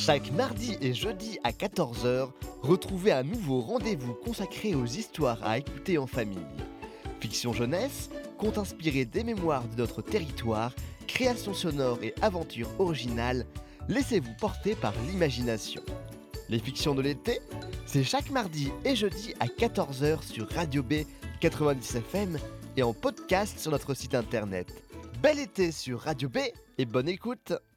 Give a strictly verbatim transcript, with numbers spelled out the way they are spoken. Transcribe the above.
Chaque mardi et jeudi à quatorze heures, retrouvez un nouveau rendez-vous consacré aux histoires à écouter en famille. Fiction jeunesse, contes inspirés des mémoires de notre territoire, créations sonores et aventures originales, laissez-vous porter par l'imagination. Les fictions de l'été, c'est chaque mardi et jeudi à quatorze heures sur Radio B quatre-vingt-dix F M et en podcast sur notre site internet. Bel été sur Radio B et bonne écoute!